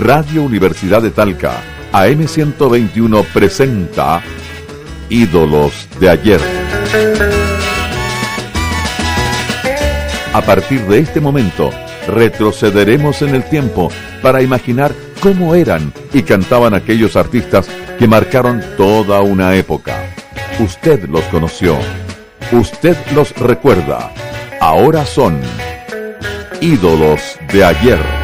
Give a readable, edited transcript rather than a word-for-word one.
Radio Universidad de Talca, AM 121 presenta Ídolos de ayer. A partir de este momento, retrocederemos en el tiempo para imaginar cómo eran y cantaban aquellos artistas que marcaron toda una época. Usted los conoció, usted los recuerda. Ahora son Ídolos de ayer.